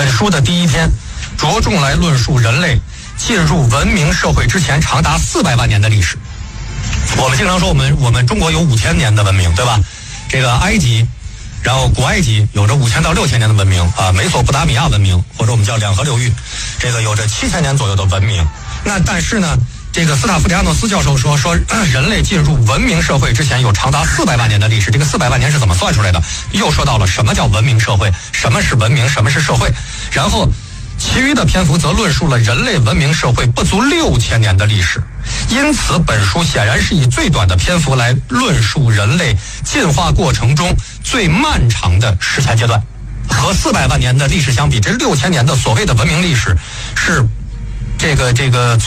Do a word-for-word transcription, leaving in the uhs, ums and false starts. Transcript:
本书的第一篇着重来论述人类进入文明社会之前长达四百万年的历史。我们经常说我们我们中国有五千年的文明，对吧？这个埃及，然后古埃及有着五千到六千年的文明啊，美索不达米亚文明或者我们叫两河流域，这个有着七千年左右的文明。那但是呢，这个斯塔夫迪亚诺斯教授说说人类进入文明社会之前有长达四百万年的历史。这个四百万年是怎么算出来的？又说到了什么叫文明社会，什么是文明，什么是社会。然后其余的篇幅则论述了人类文明社会不足六千年的历史。因此本书显然是以最短的篇幅来论述人类进化过程中最漫长的时间阶段。和四百万年的历史相比，这六千年的所谓的文明历史是这个这个